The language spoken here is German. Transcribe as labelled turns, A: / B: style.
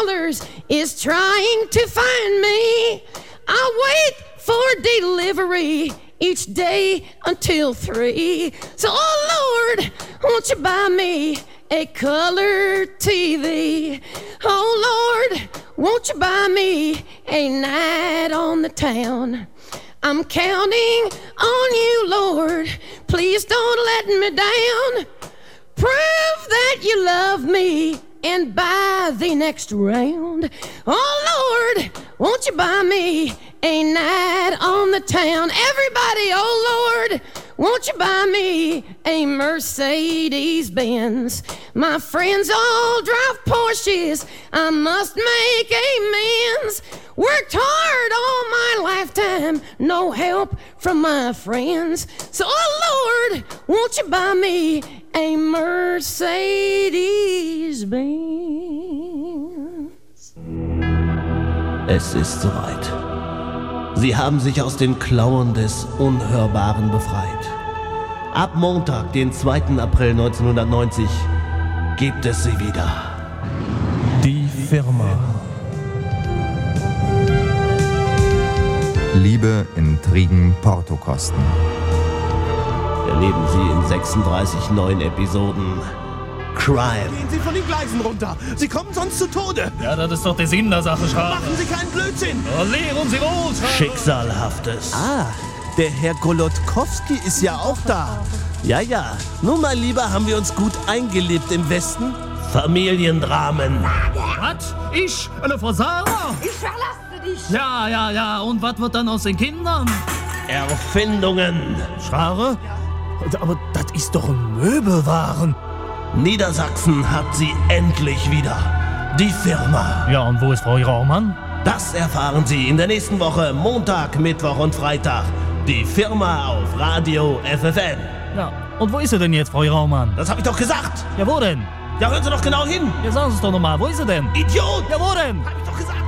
A: is trying to find me. I wait for delivery each day until 3. So, oh Lord, won't you buy me a color TV? Oh Lord, won't you buy me a night on the town? I'm counting on you, Lord. Please don't let me down. Prove that you love me and buy the next round. Oh Lord, won't you buy me a night on the town? Everybody, oh Lord, won't you buy me a Mercedes-Benz? My friends all drive Porsches, I must make amends. Worked hard all my lifetime, no help from my friends. So, oh Lord, won't you buy me a Mercedes-Benz?
B: Es ist soweit. Sie haben sich aus den Klauen des Unhörbaren befreit. Ab Montag, den 2. April 1990, gibt es sie wieder.
C: Die Firma.
D: Liebe, Intrigen, Portokosten.
B: Erleben Sie in 36 neuen Episoden Crime.
E: Gehen Sie von den Gleisen runter. Sie kommen sonst zu Tode.
F: Ja, das ist doch der Sinn der Sache, Schraube.
E: Machen Sie keinen Blödsinn.
F: Oh, lehren Sie wohl, Schraube.
B: Schicksalhaftes.
E: Der Herr Golodkowski ist ja auch da.
B: Ja. Nun, mein Lieber, haben wir uns gut eingelebt im Westen? Familiendramen.
F: Was? Ich? Eine Frau Sarah?
G: Ich verlasse dich.
F: Ja. Und was wird dann aus den Kindern?
B: Erfindungen.
F: Schraube? Aber das ist doch ein Möbelwaren.
B: Niedersachsen hat sie endlich wieder. Die Firma.
F: Ja, und wo ist Frau Raumann?
B: Das erfahren Sie in der nächsten Woche, Montag, Mittwoch und Freitag. Die Firma auf Radio FFN.
F: Ja, und wo ist sie denn jetzt, Frau Raumann?
B: Das habe ich doch gesagt.
F: Ja, wo denn?
B: Ja, hören Sie doch genau hin.
F: Ja, sagen Sie es doch nochmal, wo ist sie denn?
B: Idiot.
F: Ja, wo denn?
B: Hab ich doch gesagt.